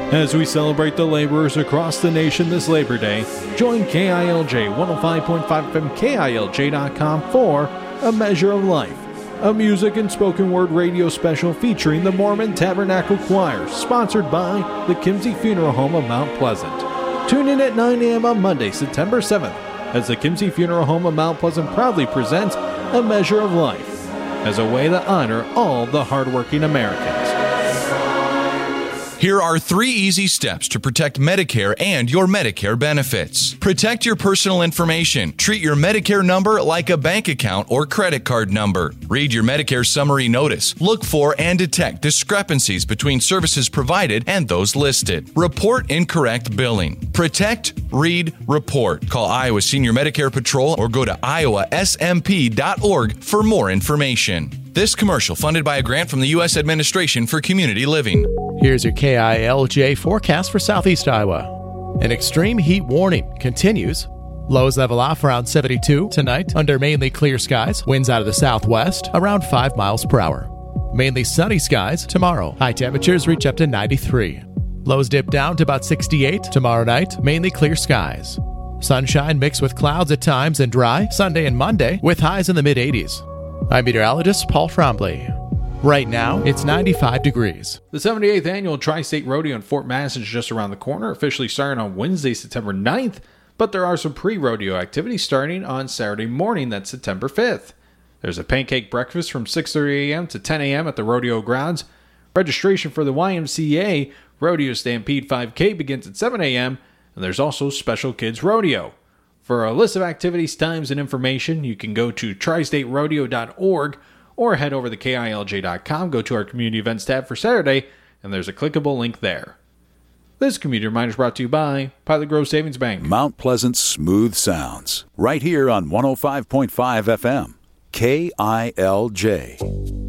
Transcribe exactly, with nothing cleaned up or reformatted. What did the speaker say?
As we celebrate the laborers across the nation this Labor Day, join K I L J one oh five point five F M, K I L J dot com for A Measure of Life, a music and spoken word radio special featuring the Mormon Tabernacle Choir, sponsored by the Kimsey Funeral Home of Mount Pleasant. Tune in at nine a.m. on Monday, September seventh, as the Kimsey Funeral Home of Mount Pleasant proudly presents A Measure of Life, as a way to honor all the hardworking Americans. Here are three easy steps to protect Medicare and your Medicare benefits. Protect your personal information. Treat your Medicare number like a bank account or credit card number. Read your Medicare summary notice. Look for and detect discrepancies between services provided and those listed. Report incorrect billing. Protect, read, report. Call Iowa Senior Medicare Patrol or go to iowa s m p dot org for more information. This commercial funded by a grant from the U S Administration for Community Living. Here's your K I L J forecast for Southeast Iowa. An extreme heat warning continues. Lows level off around seventy-two tonight under mainly clear skies. Winds out of the southwest around five miles per hour. Mainly sunny skies tomorrow. High temperatures reach up to ninety-three. Lows dip down to about sixty-eight tomorrow night. Mainly clear skies. Sunshine mixed with clouds at times and dry Sunday and Monday with highs in the mid eighties. I'm meteorologist Paul Frombley. Right now, it's ninety-five degrees. The seventy-eighth Annual Tri-State Rodeo in Fort Mass is just around the corner, officially starting on Wednesday, September ninth, but there are some pre-rodeo activities starting on Saturday morning, that's September fifth. There's a pancake breakfast from six thirty a.m. to ten a.m. at the rodeo grounds. Registration for the Y M C A Rodeo Stampede five K begins at seven a.m., and there's also Special Kids Rodeo. For a list of activities, times, and information, you can go to tri state rodeo dot org or head over to K I L J dot com, go to our Community Events tab for Saturday, and there's a clickable link there. This community reminder is brought to you by Pilot Grove Savings Bank. Mount Pleasant's smooth sounds, right here on one oh five point five F M, K I L J.